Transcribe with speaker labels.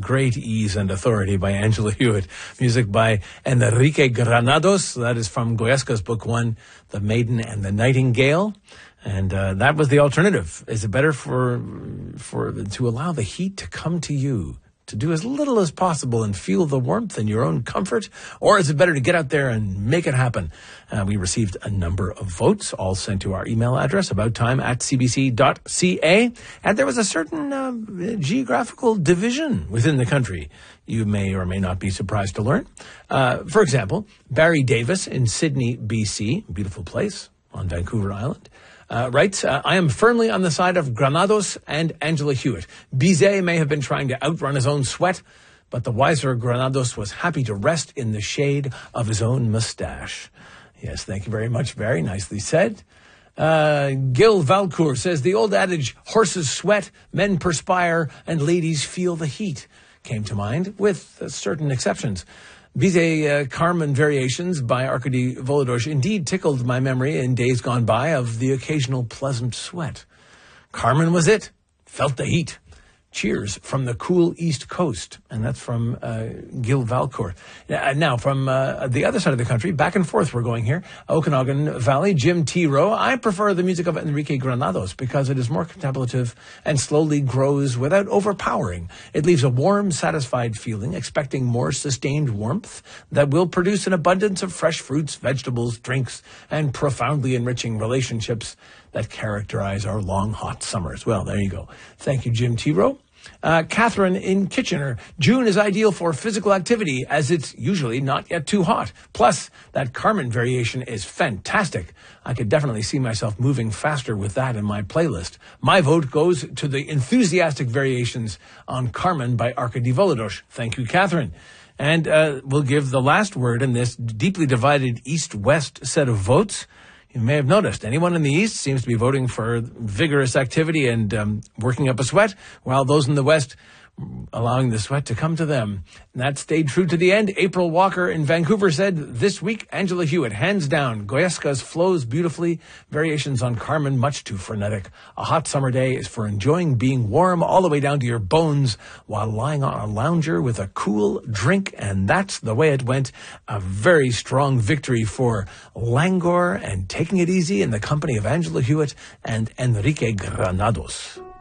Speaker 1: great ease and authority by Angela Hewitt. Music by Enrique Granados. That is from Goyesca's book one, The Maiden and the Nightingale. And that was the alternative. Is it better to allow the heat to come to you, to do as little as possible and feel the warmth in your own comfort? Or is it better to get out there and make it happen? We received a number of votes, all sent to our email address, abouttime@cbc.ca. And there was a certain geographical division within the country. You may or may not be surprised to learn. For example, Barry Davis in Sydney, BC, beautiful place on Vancouver Island, writes, I am firmly on the side of Granados and Angela Hewitt. Bizet may have been trying to outrun his own sweat, but the wiser Granados was happy to rest in the shade of his own mustache. Yes, thank you very much, Barry. Nicely said. Gil Valcourt says, the old adage, horses sweat, men perspire, and ladies feel the heat, came to mind, with certain exceptions. Bizet Carmen variations by Arkady Volodosh indeed tickled my memory in days gone by of the occasional pleasant sweat. Carmen was it. Felt the heat. Cheers from the cool East Coast. And that's from Gil Valcourt. Now, from the other side of the country, back and forth we're going here. Okanagan Valley, Jim T. Rowe. I prefer the music of Enrique Granados because it is more contemplative and slowly grows without overpowering. It leaves a warm, satisfied feeling, expecting more sustained warmth that will produce an abundance of fresh fruits, vegetables, drinks, and profoundly enriching relationships that characterize our long, hot summers. Well, there you go. Thank you, Jim T. Rowe. Catherine in Kitchener. June is ideal for physical activity as it's usually not yet too hot. Plus, that Carmen variation is fantastic. I could definitely see myself moving faster with that in my playlist. My vote goes to the enthusiastic variations on Carmen by Arkady Volodosh. Thank you, Catherine. And we'll give the last word in this deeply divided East-West set of votes. You may have noticed anyone in the East seems to be voting for vigorous activity and working up a sweat, while those in the West allowing the sweat to come to them. And that stayed true to the end. April Walker in Vancouver said, this week, Angela Hewitt, hands down. Goyesca's flows beautifully. Variations on Carmen, much too frenetic. A hot summer day is for enjoying being warm all the way down to your bones while lying on a lounger with a cool drink. And that's the way it went. A very strong victory for languor and taking it easy in the company of Angela Hewitt and Enrique Granados.